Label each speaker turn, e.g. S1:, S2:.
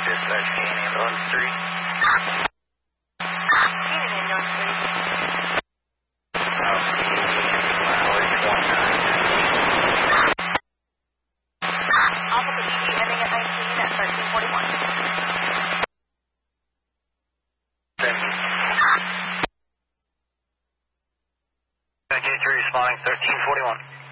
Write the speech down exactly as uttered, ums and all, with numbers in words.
S1: Dispatch, K N ambulance three.
S2: K N ambulance three. Alpha to B D ending at nineteen at thirteen forty-one.
S1: K three responding thirteen forty-one.